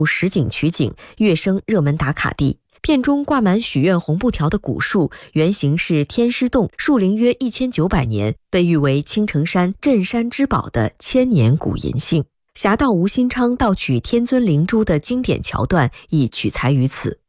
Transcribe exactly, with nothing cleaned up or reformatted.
实景取景，跃升热门打卡地。片中挂满许愿红布条的古树，原型是天师洞，树龄约一千九百年，被誉为青城山镇山之宝的千年古银杏。侠盗吴新昌盗取天尊灵珠的经典桥段亦取材于此。